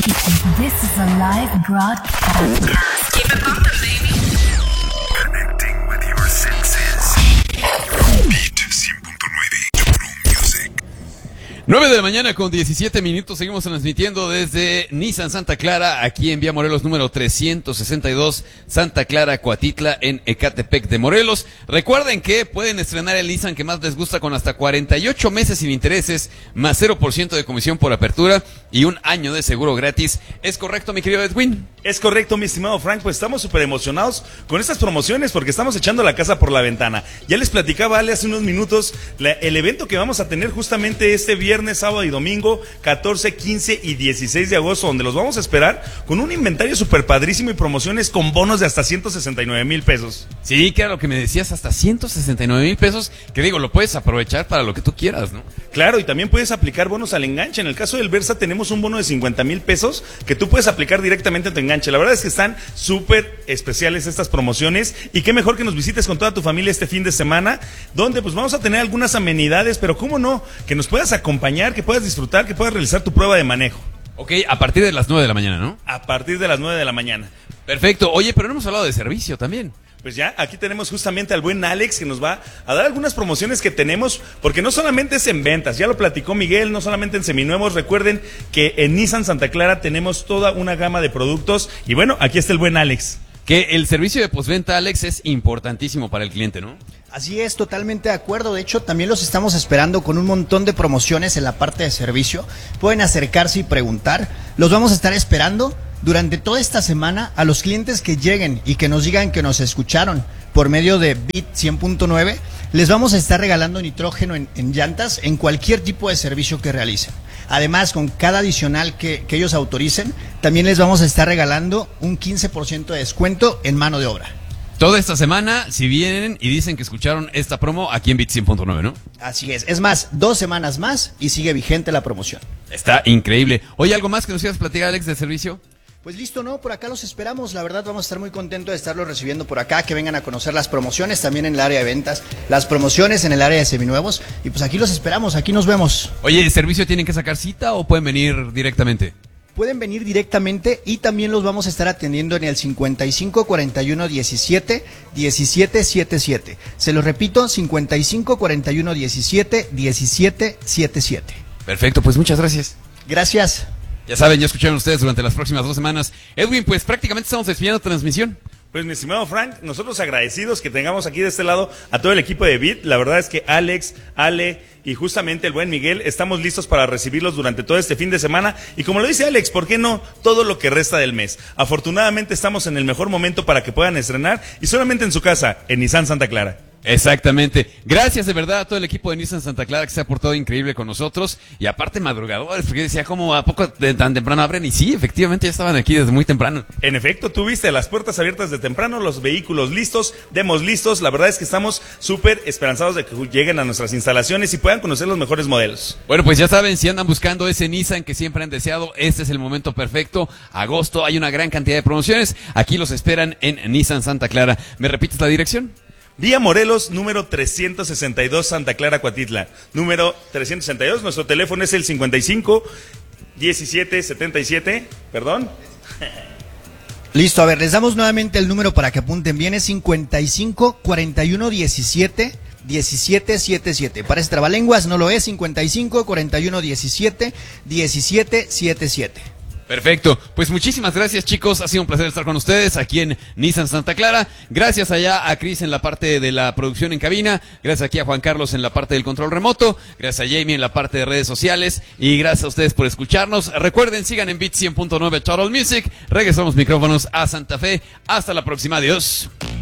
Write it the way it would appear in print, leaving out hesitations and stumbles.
This is a live broadcast. Keep it pumping, baby. Connecting with your senses. Beat 100.9 True Music. 9 de la mañana con 17 minutos, seguimos transmitiendo desde Nissan Santa Clara, aquí en Vía Morelos número 362, Santa Clara, Coatitla, en Ecatepec de Morelos. Recuerden que pueden estrenar el Nissan que más les gusta con hasta 48 meses sin intereses, más 0% de comisión por apertura y un año de seguro gratis. ¿Es correcto, mi querido Edwin? Es correcto, mi estimado Frank, pues estamos súper emocionados con estas promociones porque estamos echando la casa por la ventana. Ya les platicaba Ale hace unos minutos el evento que vamos a tener justamente este viernes, sábado y domingo, 14, 15 y 16 de agosto, donde los vamos a esperar con un inventario súper padrísimo y promociones con bonos de hasta 169,000 pesos. Sí, que era lo que me decías, hasta 169,000 pesos, que digo, lo puedes aprovechar para lo que tú quieras, ¿no? Claro, y también puedes aplicar bonos al enganche. En el caso del Versa tenemos un bono de 50,000 pesos que tú puedes aplicar directamente a tu enganche. La verdad es que están súper especiales estas promociones y qué mejor que nos visites con toda tu familia este fin de semana, donde pues vamos a tener algunas amenidades, pero cómo no, que nos puedas acompañar, que puedas disfrutar, que puedas realizar tu prueba de manejo. Ok, a partir de las 9 de la mañana, ¿no? A partir de las 9 de la mañana. Perfecto. Oye, pero no hemos hablado de servicio también. Pues ya, aquí tenemos justamente al buen Alex que nos va a dar algunas promociones que tenemos, porque no solamente es en ventas, ya lo platicó Miguel, no solamente en seminuevos. Recuerden que en Nissan Santa Clara tenemos toda una gama de productos y bueno, aquí está el buen Alex. Que el servicio de postventa, Alex, es importantísimo para el cliente, ¿no? Así es, totalmente de acuerdo. De hecho, también los estamos esperando con un montón de promociones en la parte de servicio. Pueden acercarse y preguntar. Los vamos a estar esperando durante toda esta semana a los clientes que lleguen y que nos digan que nos escucharon por medio de Beat 100.9. Les vamos a estar regalando nitrógeno en llantas en cualquier tipo de servicio que realicen. Además, con cada adicional que ellos autoricen, también les vamos a estar regalando un 15% de descuento en mano de obra. Toda esta semana, si vienen y dicen que escucharon esta promo aquí en Beat 100.9, ¿no? Así es. Es más, 2 semanas más y sigue vigente la promoción. Está increíble. Oye, ¿algo más que nos quieras platicar, Alex, de servicio? Pues listo, ¿no? Por acá los esperamos. La verdad vamos a estar muy contentos de estarlos recibiendo por acá, que vengan a conocer las promociones también en el área de ventas, las promociones en el área de seminuevos. Y pues aquí los esperamos, aquí nos vemos. Oye, ¿el servicio tienen que sacar cita o pueden venir directamente? Pueden venir directamente y también los vamos a estar atendiendo en el 55 41 17 17 77. Se lo repito, 55 41 17 17 77. Perfecto, pues muchas gracias. Gracias. Ya saben, ya escucharon ustedes durante las próximas 2 semanas. Edwin, pues prácticamente estamos despidiendo transmisión. Pues mi estimado Frank, nosotros agradecidos que tengamos aquí de este lado a todo el equipo de Beat. La verdad es que Alex, Ale y justamente el buen Miguel estamos listos para recibirlos durante todo este fin de semana. Y como lo dice Alex, ¿por qué no todo lo que resta del mes? Afortunadamente estamos en el mejor momento para que puedan estrenar y solamente en su casa, en Nissan Santa Clara. Exactamente. Gracias de verdad a todo el equipo de Nissan Santa Clara que se ha portado increíble con nosotros. Y aparte madrugadores, porque decía, ¿cómo a poco tan temprano abren? Y sí, efectivamente ya estaban aquí desde muy temprano. En efecto, tú viste las puertas abiertas de temprano, los vehículos listos, demos listos. La verdad es que estamos súper esperanzados de que lleguen a nuestras instalaciones y puedan conocer los mejores modelos. Bueno, pues ya saben, si andan buscando ese Nissan que siempre han deseado, este es el momento perfecto. Agosto, hay una gran cantidad de promociones. Aquí los esperan en Nissan Santa Clara. ¿Me repites la dirección? Vía Morelos, número 362, Santa Clara, Coatitla. Número 362, nuestro teléfono es el 55 17 77, perdón. Listo, a ver, les damos nuevamente el número para que apunten bien, es 55 41 17 17 77. Parece trabalenguas, no lo es, 55 41 17 17 77. Perfecto, pues muchísimas gracias chicos, ha sido un placer estar con ustedes aquí en Nissan Santa Clara. Gracias allá a Cris en la parte de la producción en cabina, gracias aquí a Juan Carlos en la parte del control remoto, gracias a Jamie en la parte de redes sociales y gracias a ustedes por escucharnos. Recuerden, sigan en Beat 100.9 Total Music, regresamos micrófonos a Santa Fe, hasta la próxima, adiós.